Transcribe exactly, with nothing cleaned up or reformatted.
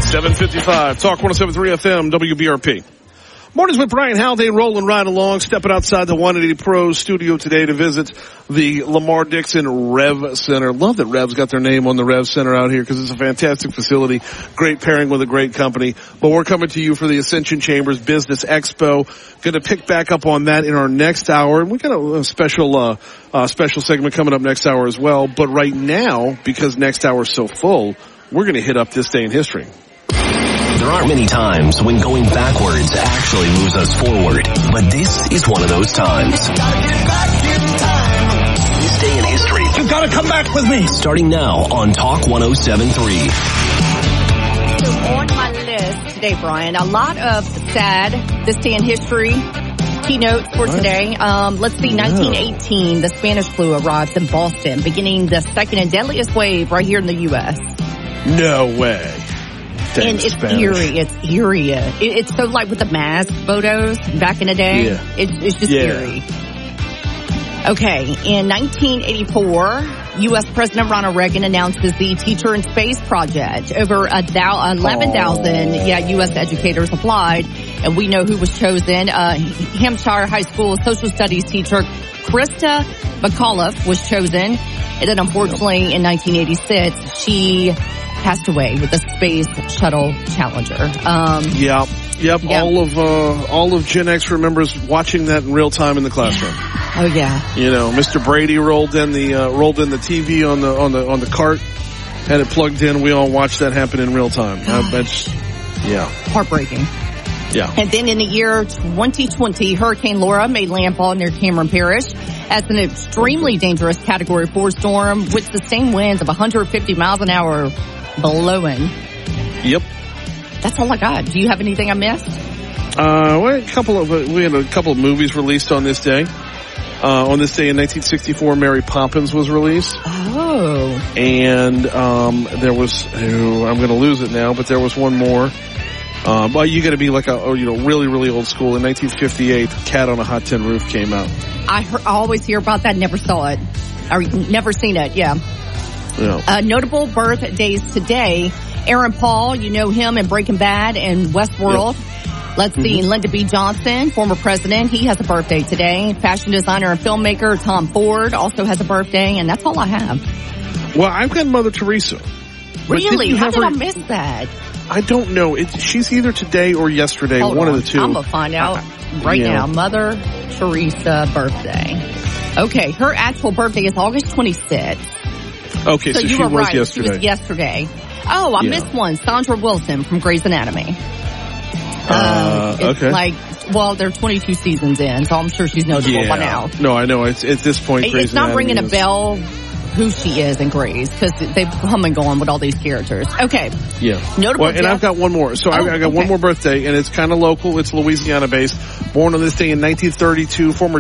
seven fifty-five, Talk one oh seven point three F M, W B R P. Mornings with Brian Haldane, rolling right along, stepping outside the one eighty Pro studio today to visit the Lamar Dixon Rev Center. Love that Rev's got their name on the Rev Center out here because it's a fantastic facility, great pairing with a great company. But we're coming to you for the Ascension Chambers Business Expo. Going to pick back up on that in our next hour. And we got a, a special, uh, uh, special segment coming up next hour as well. But right now, because next hour is so full, we're going to hit up this day in history. There aren't many times when going backwards actually moves us forward, but this is one of those times. This day in history. You've got to come back with me. Starting now on Talk one oh seven point three. So on my list today, Brian, a lot of sad this day in history keynotes for today. Um, let's see, nineteen eighteen, the Spanish flu arrives in Boston, beginning the second and deadliest wave right here in the U S. No way. Dang and it's Spanish. eerie. It's eerie. It, it's so like with the mask photos back in the day. Yeah. It's, it's just yeah. eerie. Okay, in nineteen eighty-four, U S President Ronald Reagan announces the Teacher in Space Project. Over a thou- eleven thousand oh. yeah, U S educators applied, and we know who was chosen. Uh, Hampshire High School social studies teacher Krista McAuliffe was chosen. And then unfortunately in nineteen eighty-six, she passed away with the Space Shuttle Challenger. Um, yeah. Yep. Yeah. All of, uh, all of Gen X remembers watching that in real time in the classroom. Oh yeah. You know, Mister Brady rolled in the, uh, rolled in the T V on the, on the, on the cart, had it plugged in. We all watched that happen in real time. Uh, that's, yeah. Heartbreaking. Yeah. And then in the year twenty twenty, Hurricane Laura made landfall near Cameron Parish as an extremely dangerous Category four storm with sustained winds of one hundred fifty miles an hour blowing. Yep. That's all I got. Do you have anything I missed? Uh, well, a couple of, uh, we had a couple of movies released on this day. Uh, on this day in nineteen sixty-four, Mary Poppins was released. Oh. And, um, there was, oh, I'm gonna lose it now, but there was one more. Um, well, you gotta be like a, you know, really, really old school. In nineteen fifty-eight, Cat on a Hot Tin Roof came out. I, heard, I always hear about that, never saw it. Or never seen it, yeah. Yeah. Uh, notable birthdays today. Aaron Paul, you know him in Breaking Bad and Westworld. Yep. Let's see, mm-hmm. Lyndon B. Johnson, former president, he has a birthday today. Fashion designer and filmmaker Tom Ford also has a birthday, and that's all I have. Well, I've got Mother Teresa. Really? How did her... I miss that? I don't know. It, she's either today or yesterday, Hold one on. of the two. I'm going to find out uh, right yeah. now. Mother Teresa birthday. Okay, her actual birthday is August twenty-sixth. Okay, so, so you she were was right. yesterday. She was yesterday. Oh, I yeah. missed one. Sandra Wilson from Grey's Anatomy. Uh, um, okay. Like, well, they're twenty-two seasons in, so I'm sure she's notable yeah. by now. No, I know. It's at this point, it, Grey's it's not Anatomy ringing is... a bell who she is in Grey's because they've come and gone with all these characters. Okay. Yeah. Notable. Well, and death. I've got one more. So oh, I, I got okay. one more birthday, and it's kind of local. It's Louisiana based. Born on this day in nineteen thirty-two, former